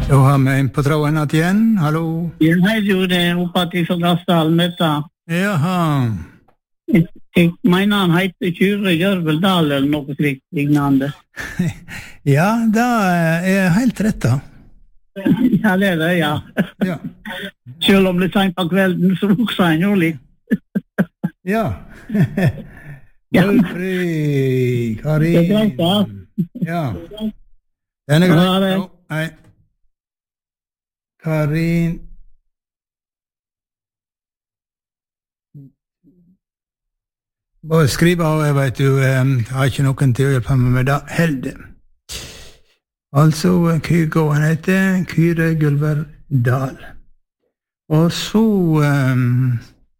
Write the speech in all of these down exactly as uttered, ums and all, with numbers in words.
Da har vi en på tråden att igen. Hallo? Ja, hei, du, det er oppe fra Gassdalen, dette. Jaha. Jeg, jeg mener han heter Kyrre Gjørveldal eller noe slikt lignende. Ja, det er helt rett da. Ja, det er det, ja. Ja. Selv om det er sent på kvelden, så vokser han jo litt. Ja. Valfri, Karin. Det er greit, da. Ja. Den er Ja, greit. det. Oh, nei. Karin. Bare skriv av, jeg vet du, jeg har ikke noen til å hjelpe meg med det. Helde. Altså, hva han heter? Kyrre Gjørveldal. Og så... Um,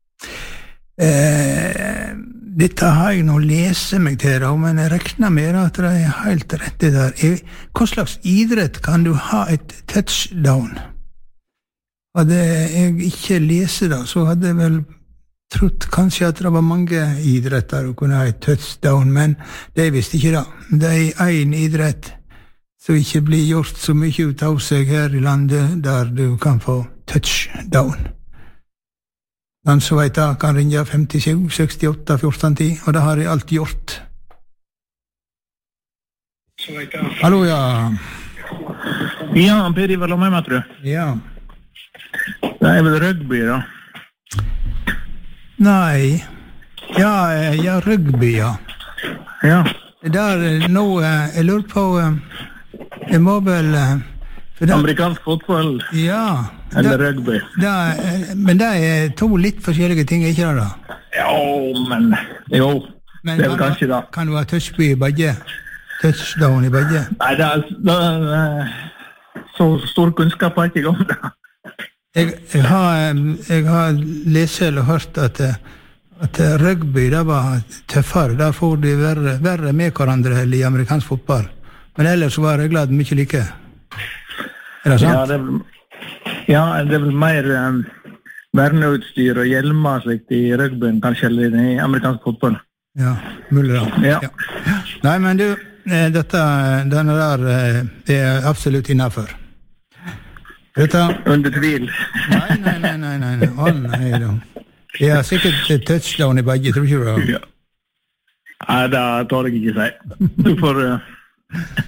eh, dette har jeg nå lese meg til, da, men jeg rekner med at det er helt rett det der. Hva slags idrett kan du ha et touchdown? Hadde jeg ikke lese det, så hadde jeg vel trodd kanskje at det var mange idretter å kunne ha et touchdown, men det visste ikke det. Det er en idrett som ikke blir gjort så mye ut av seg her i landet, der du kan få touchdown. Den som vet det kan ringe fem sju seks åtte fjorten ti, og det har jeg alltid gjort. Hallo, ja. Ja, Per Ivar la med meg, tror jeg. Ja. Det er vel rugby, da. Nei. Ja, ja, rugby, ja. Ja. Der, nå, jeg lurer på, jeg må vel... Der, amerikansk fotball, ja, eller der, rugby. Der, men det er to litt forskjellige ting, ikke det da? Jo, men... Jo, men det er vel kanskje da. Kan du ha touchby i begge? Touchdown i begge? Nei, det er, det er så stor kunnskap har jeg ikke om det. Jeg, jeg, har, jeg har lest eller hørt at, at rugby det var tøffere. Der får de verre, verre med hverandre i amerikansk fotball. Men ellers var reglene mye like. Er det sant? Ja, det er vel, ja, det er vel mer um, verneutstyr og hjelmer slikt i rugbyen, kanskje, eller i amerikansk fotball. Ja, mulig da. Ja. Ja. Nei, men du, dette, denne der, det er absolutt innenfor. Dette... Under tvil. Nei, nei, nei, nei, nei, nei. Å, nei da. Det er sikkert et touchdown i begge, tror ikke du det? Ja. Nei, det tar jeg ikke si. Du får... Uh...